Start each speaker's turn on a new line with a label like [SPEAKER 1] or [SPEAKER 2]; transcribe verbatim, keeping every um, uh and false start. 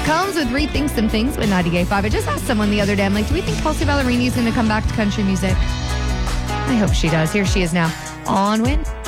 [SPEAKER 1] Combs with Rethink Some Things with ninety-eight point five. I just asked someone the other day, I'm like, do we think Kelsey Ballerini is going to come back to country music? I hope she does. Here she is now on Win.